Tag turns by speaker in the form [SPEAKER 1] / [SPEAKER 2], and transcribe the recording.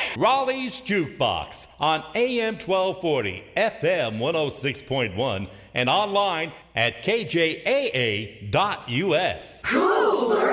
[SPEAKER 1] Raleigh's Jukebox on AM 1240, FM 106.1, and online at kjaa.us.
[SPEAKER 2] Cooler